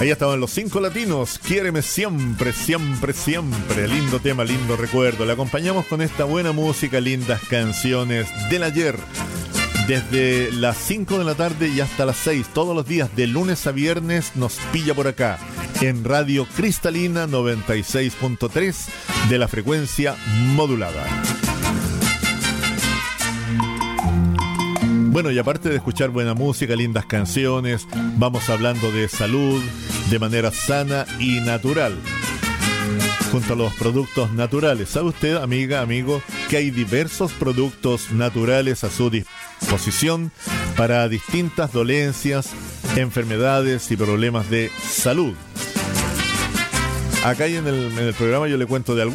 Ahí estaban los 5 latinos. Quiéreme siempre, siempre, siempre. Lindo tema, lindo recuerdo. Le acompañamos con esta buena música, lindas canciones del ayer. Desde las 5 de la tarde y hasta las 6, todos los días, de lunes a viernes, nos pilla por acá, en Radio Cristalina 96.3 de la frecuencia modulada. Bueno, y aparte de escuchar buena música, lindas canciones, vamos hablando de salud de manera sana y natural, junto a los productos naturales. ¿Sabe usted, amiga, amigo, que hay diversos productos naturales a su disposición para distintas dolencias, enfermedades y problemas de salud? Acá en el programa yo le cuento de algunos